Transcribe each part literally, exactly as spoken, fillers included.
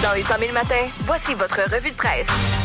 Dans les cent mille matins, voici votre revue de presse.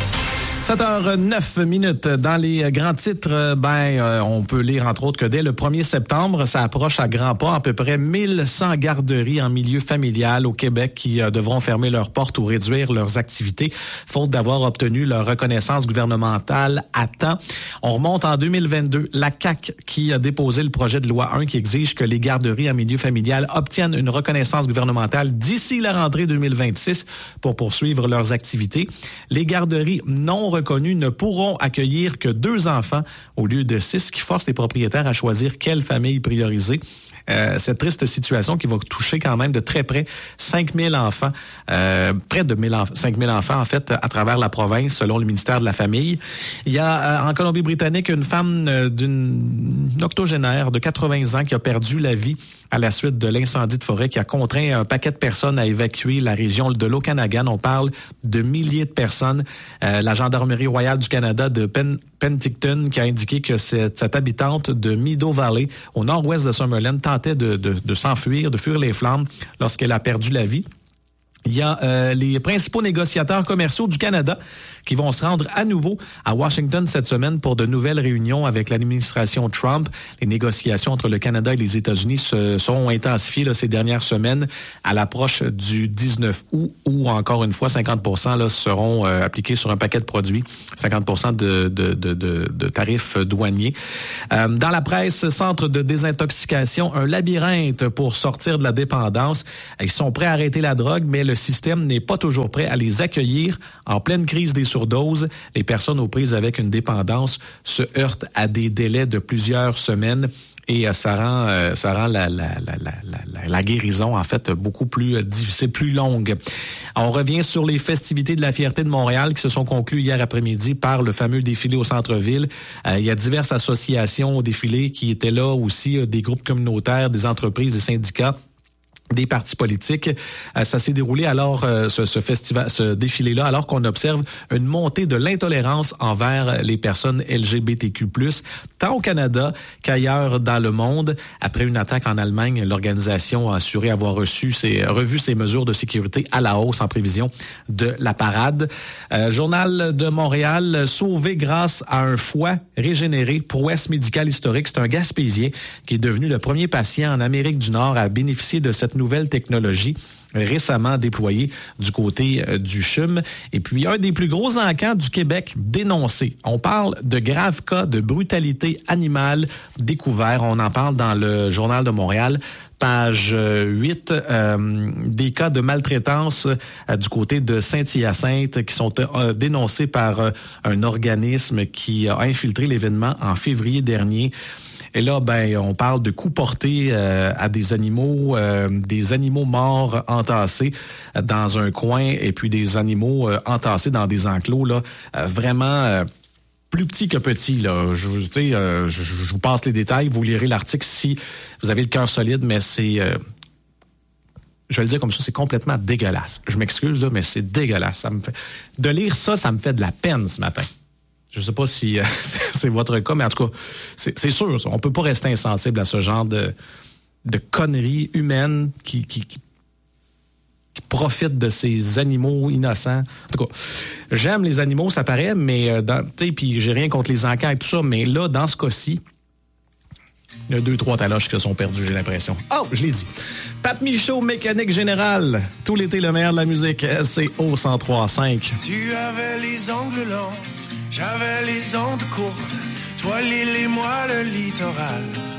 sept heures neuf minutes. Dans les grands titres, ben, euh, on peut lire entre autres que dès le premier septembre, ça approche à grands pas à peu près mille cent garderies en milieu familial au Québec qui euh, devront fermer leurs portes ou réduire leurs activités, faute d'avoir obtenu leur reconnaissance gouvernementale à temps. On remonte en deux mille vingt-deux. La C A Q qui a déposé le projet de loi un qui exige que les garderies en milieu familial obtiennent une reconnaissance gouvernementale d'ici la rentrée deux mille vingt-six pour poursuivre leurs activités. Les garderies non reconnus ne pourront accueillir que deux enfants au lieu de six, qui force les propriétaires à choisir quelle famille prioriser. Euh, cette triste situation qui va toucher quand même de très près cinq mille enfants, euh, près de cinq mille enfants en fait à travers la province selon le ministère de la Famille. Il y a euh, en Colombie-Britannique une femme euh, d'une octogénaire de quatre-vingts ans qui a perdu la vie à la suite de l'incendie de forêt qui a contraint un paquet de personnes à évacuer la région de l'Okanagan. On parle de milliers de personnes. Euh, la Gendarmerie royale du Canada de Pen Penticton qui a indiqué que cette, cette habitante de Meadow Valley, au nord-ouest de Summerland, tentait de, de, de s'enfuir, de fuir les flammes lorsqu'elle a perdu la vie. Il y a euh, les principaux négociateurs commerciaux du Canada qui vont se rendre à nouveau à Washington cette semaine pour de nouvelles réunions avec l'administration Trump. Les négociations entre le Canada et les États-Unis se sont intensifiées là, ces dernières semaines à l'approche du dix-neuf août où, encore une fois, cinquante pour cent là, seront euh, appliqués sur un paquet de produits, cinquante pour cent de, de, de, de, de tarifs douaniers. Euh, dans la presse, centre de désintoxication, un labyrinthe pour sortir de la dépendance. Ils sont prêts à arrêter la drogue, mais le Le système n'est pas toujours prêt à les accueillir. En pleine crise des surdoses, les personnes aux prises avec une dépendance se heurtent à des délais de plusieurs semaines et ça rend, euh, ça rend la, la, la, la, la, la guérison en fait beaucoup plus difficile, plus longue. On revient sur les festivités de la Fierté de Montréal qui se sont conclues hier après-midi par le fameux défilé au centre-ville. Euh, il y a diverses associations au défilé qui étaient là aussi, euh, des groupes communautaires, des entreprises, des syndicats, des partis politiques. Euh, ça s'est déroulé alors, euh, ce, ce festival, ce défilé-là, alors qu'on observe une montée de l'intolérance envers les personnes L G B T Q plus, tant au Canada qu'ailleurs dans le monde. Après une attaque en Allemagne, l'organisation a assuré avoir reçu ses, revu ses mesures de sécurité à la hausse en prévision de la parade. Euh, Journal de Montréal, sauvé grâce à un foie régénéré, prouesse médicale historique. C'est un Gaspésien qui est devenu le premier patient en Amérique du Nord à bénéficier de cette nouvelle technologie récemment déployée du côté euh, du C H U M. Et puis, un des plus gros encans du Québec dénoncé. On parle de graves cas de brutalité animale découverts. On en parle dans le Journal de Montréal. Page huit, euh, des cas de maltraitance euh, du côté de Saint-Hyacinthe qui sont euh, dénoncés par euh, un organisme qui a infiltré l'événement en février dernier. Et là, ben, on parle de coups portés euh, à des animaux, euh, des animaux morts entassés dans un coin, et puis des animaux euh, entassés dans des enclos, là, euh, vraiment euh, plus petits que petits. Là, je, tu sais, euh, je, je vous passe les détails. Vous lirez l'article si vous avez le cœur solide, mais c'est, euh, je vais le dire comme ça, c'est complètement dégueulasse. Je m'excuse là, mais c'est dégueulasse. Ça me fait de lire ça, ça me fait de la peine ce matin. Je sais pas si euh, c'est votre cas, mais en tout cas, c'est, c'est sûr, ça. On peut pas rester insensible à ce genre de, de conneries humaines qui, qui, qui, qui profitent de ces animaux innocents. En tout cas, j'aime les animaux, ça paraît, mais euh, tu sais, puis j'ai rien contre les encans et tout ça, mais là, dans ce cas-ci, il y a deux, trois taloches qui se sont perdus, j'ai l'impression. Oh, je l'ai dit. Pat Michaud, mécanique générale. Tout l'été, le meilleur de la musique, c'est au cent trois cinq. Tu avais les ongles longs, j'avais les ondes courtes, toi l'île et moi le littoral.